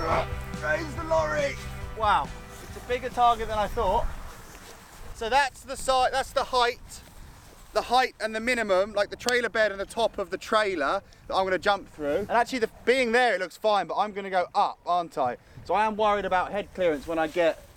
Raise the lorry. Wow, it's a bigger target than I thought. So that's the side, that's the height and the minimum, like the trailer bed and the top of the trailer that I'm going to jump through. And actually, being there, it looks fine, but I'm going to go up, aren't I? So I am worried about head clearance when I get